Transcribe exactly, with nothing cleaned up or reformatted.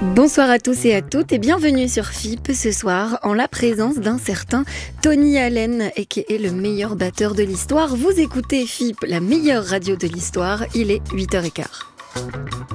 Bonsoir à tous et à toutes et bienvenue sur F I P ce soir en la présence d'un certain Tony Allen qui est le meilleur batteur de l'histoire. Vous écoutez F I P, la meilleure radio de l'histoire, il est huit heures quinze.